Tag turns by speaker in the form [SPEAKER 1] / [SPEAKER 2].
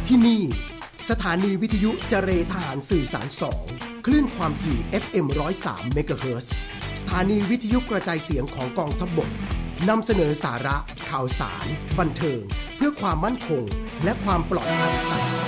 [SPEAKER 1] ที่นี่สถานีวิทยุเจเรทหารสื่อสาร2คลื่นความถี่ FM 103 เมกะเฮิรตซ์สถานีวิทยุกระจายเสียงของกองทัพบกนำเสนอสาระข่าวสารบันเทิงเพื่อความมั่นคงและความปลอดภัย